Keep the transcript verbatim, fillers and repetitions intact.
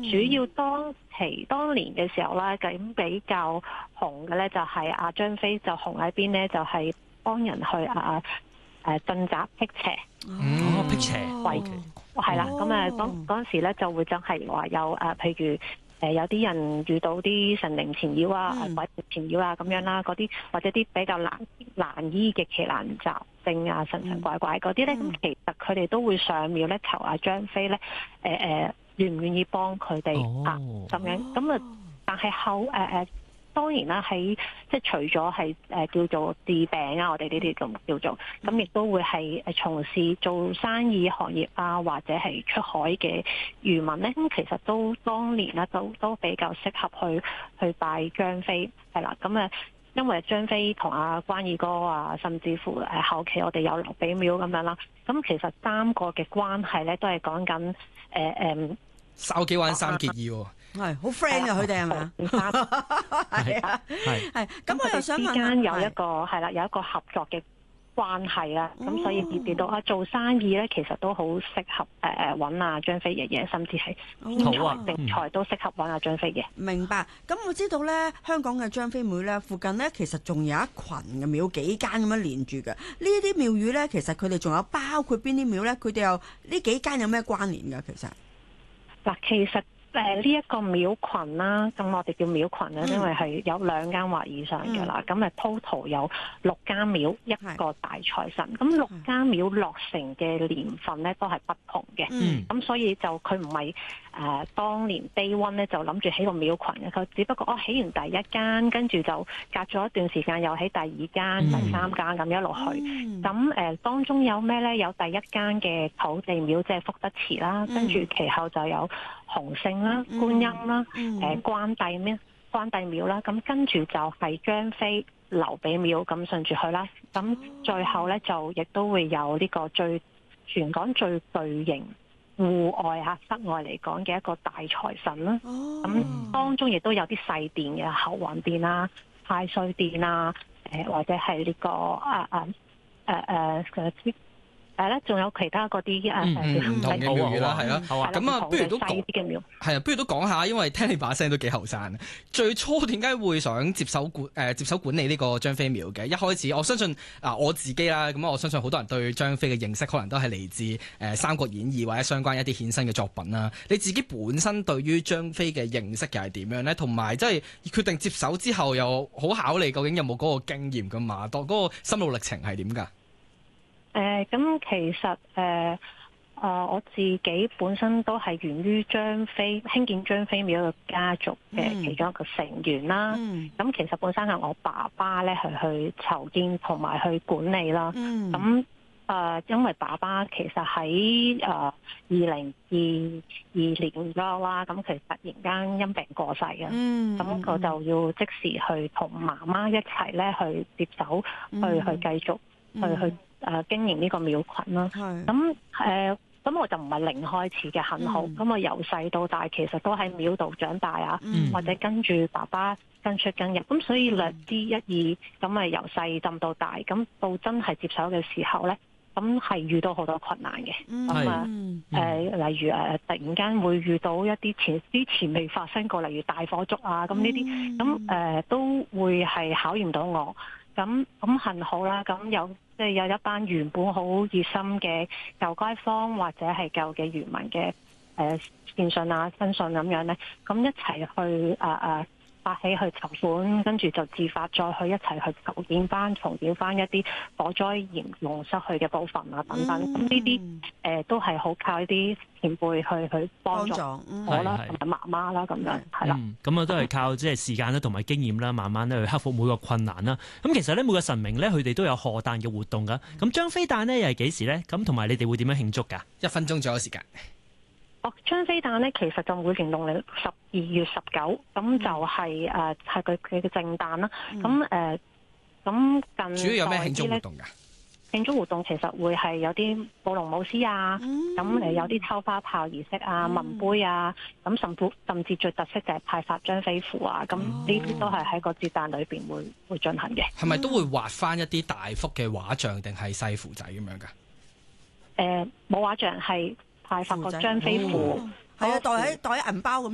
主要當期當年嘅時候咧，咁比較紅嘅咧就係阿張飛就紅喺邊咧，就係、是、幫人去啊誒鎮宅辟邪。 哦，辟邪， 為係啦，咁啊當嗰陣時咧就會就係話有誒、啊，譬如。誒有啲人遇到啲神靈纏繞啊、鬼魂纏繞啊咁樣啦，嗰啲或者啲比較難難醫嘅奇難雜症啊、神神怪怪嗰啲咧，咁、嗯、其實佢哋都會上廟咧求阿張飛咧，誒、呃、誒、呃、願唔願意幫佢哋啊咁樣，咁啊，但係後誒誒。呃當然啦，喺即係除咗係誒叫做治病啊，我哋呢啲咁叫做，咁亦都會係誒從事做生意行業啊，或者係出海嘅漁民咧，咁其實都當年咧都都比較適合去去拜張飛，係啦，咁啊，因為張飛同阿關二哥啊，甚至乎誒後期我哋有劉備廟咁樣啦，咁其實三個嘅關係咧都係講緊誒誒筲箕灣三結義喎。 係好 friend 啊！佢哋係咪啊？係啊，係係。咁我又想問，之間有一個係啦，有一個合作嘅關係啦。咁所以見到啊，做生意咧，其實都好適合誒揾阿張飛爺爺，甚至係天才地才都適合揾阿張飛嘅。 明白。咁我知道咧，香港嘅張飛廟咧，附近咧其實仲有一群嘅廟，幾間咁樣連住嘅。呢啲廟宇咧，其實佢哋仲有包括邊啲廟咧？佢哋有呢幾間有咩關聯㗎？其實嗱，其實。誒呢一個廟群啦，咁我哋叫廟群咧，因為係有兩間或以上嘅啦，咁誒 total 有六間廟，一個大財神，咁六間廟落成嘅年份咧都係不同嘅，咁、嗯、所以就佢唔係誒當年 day one 咧就諗住起個廟群嘅，佢只不過哦起完第一間，跟住就隔咗一段時間又起第二間、嗯、第三間咁一路去，咁誒、嗯呃、當中有咩咧？有第一間嘅土地廟，即係福德祠啦，跟住其後就有洪聖啦、觀音啦、誒、嗯呃、關帝咩關帝廟啦，咁跟住就係張飛、劉備廟咁順住去啦。咁最後咧就亦都會有呢個最全港最巨型戶外嚇室外嚟講嘅一個大財神啦。咁、哦、當中亦都有啲細殿嘅侯雲殿啊、太歲殿啊，誒、呃、或者係呢、這個啊啊誒誒嘅。誒咧，仲有其他嗰啲誒唔同嘅廟宇啦，係啦，好啊，咁啊，不如都講係啊，不如都講下，因為聽你把聲都幾後生。最初點解會想接手管誒、呃、接手管理呢個張飛廟嘅？一開始我相信啊，我自己啦，咁我相信好多人對張飛嘅認識可能都係嚟自誒《三國演義》或者相關一啲衍生嘅作品啦。你自己本身對於張飛嘅認識又係點樣咧？同埋即係決定接手之後，又好考慮究竟有冇嗰個經驗㗎嘛？當、那、嗰個心路歷程係點㗎？ 誒、呃、咁其實誒啊、呃呃、我自己本身都係源於張飛興建張飛廟嘅家族嘅其中一個成員啦。咁、嗯、其實本身係我爸爸咧係去籌建同埋去管理啦。咁、嗯、誒、呃、因為爸爸其實喺誒二零二二年左右啦，咁其實突然間因病過世嘅。咁、嗯、我就要即時去同媽媽一齊咧去接手，嗯、去去繼續、嗯、去去。誒、呃、經營呢個廟群啦，咁誒，咁、呃、我就唔係零開始嘅很好，咁、嗯、我由細到大其實都喺廟度長大啊、嗯，或者跟住爸爸跟出跟入，咁所以略知一二，咁咪由細浸到大，咁到真係接手嘅時候咧，咁係遇到好多困難嘅，咁啊誒，例如誒、呃、突然間會遇到一啲前之前未發生過，例如大火燭啊，咁呢啲，咁誒、呃、都會係考驗到我，咁咁幸好啦，咁有。即係有一班原本好熱心嘅舊街坊或者係舊嘅漁民嘅誒善信啊、親信咁樣咧，咁一齊去誒誒、呃、發起去籌款，跟住就自發再去一齊去重建翻、重建翻一啲火災嚴重失去嘅部分啊等等。咁呢啲誒都係好靠一啲前輩去去幫助我啦，同埋媽媽啦咁樣，係啦。 咁啊都係靠即係時間啦，同埋經驗啦，慢慢咧去克服每個困難啦。咁其實咧每個神明咧，佢哋都有賀誕嘅活動噶。咁張飛誕咧又係幾時咧？咁同埋你哋會點樣慶祝噶？ 一分鐘左右時間。 哦，張飛誕咧其實就每年農曆十二月十九，咁就係誒係佢佢嘅正誕啦。咁誒咁近主要有咩慶祝活動噶？ 慶祝活動其實會係有啲舞龍舞獅啊，咁、嗯、誒有啲抽花炮儀式啊、問、嗯、杯啊，咁甚至甚至最特色就係派發張飛符啊，咁呢啲都係喺個節誕裏邊會會進行嘅。係咪都會畫翻一啲大幅嘅畫像定係細符仔咁樣噶？誒、呃，冇畫像，係派發個張飛符，係、哦、啊，袋喺袋喺銀包咁。